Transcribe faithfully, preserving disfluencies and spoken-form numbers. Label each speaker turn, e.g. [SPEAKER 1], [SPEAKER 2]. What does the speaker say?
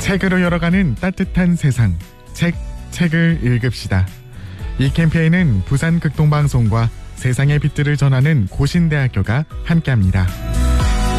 [SPEAKER 1] 책으로 열어가는 따뜻한 세상, 책, 책을 읽읍시다. 이 캠페인은 부산극동방송과 세상의 빛들을 전하는 고신대학교가 함께합니다.